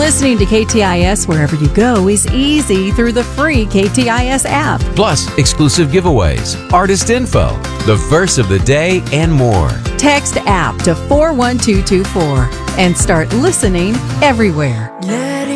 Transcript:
Listening to KTIS wherever you go is easy through the free KTIS app. Plus, exclusive giveaways, artist info, the verse of the day, and more. Text app to 41224 and start listening everywhere.